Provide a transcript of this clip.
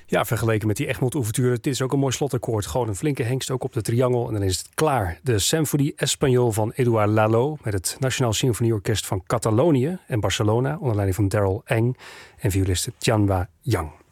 Ja, vergeleken met die Egmond-ouverture, dit is ook een mooi slotakkoord. Gewoon een flinke hengst ook op de triangel en dan is het klaar. De Symphonie Espagnole van Édouard Lalo met het Nationaal Symfonieorkest van Catalonië en Barcelona onder leiding van Daryl Eng en violiste Tianwa Yang.